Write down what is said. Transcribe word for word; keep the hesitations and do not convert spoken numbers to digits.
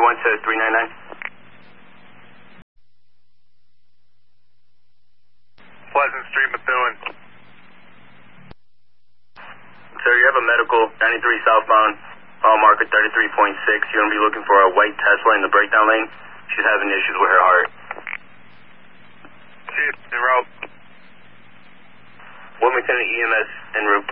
one to three nine nine. Pleasant Street, Methuen. Sir, you have a medical ninety-three southbound, mile marker thirty-three point six. You're going to be looking for a white Tesla in the breakdown lane. She's having issues with her heart. She's en route. Wilmington E M S en route.